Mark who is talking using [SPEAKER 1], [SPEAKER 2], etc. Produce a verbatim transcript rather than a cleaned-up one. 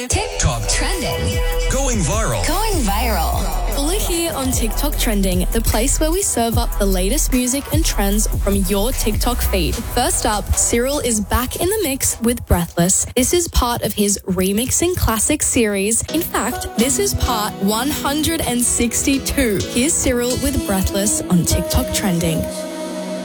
[SPEAKER 1] TikTok trending.
[SPEAKER 2] Going viral.
[SPEAKER 1] Going viral.
[SPEAKER 3] Follow here on TikTok Trending, the place where we serve up the latest music and trends from your TikTok feed. First up, Cyril is back in the mix with Breathless. This is part of his Remixing Classics series. In fact, this is part one hundred sixty-two. Here's Cyril with Breathless on TikTok Trending.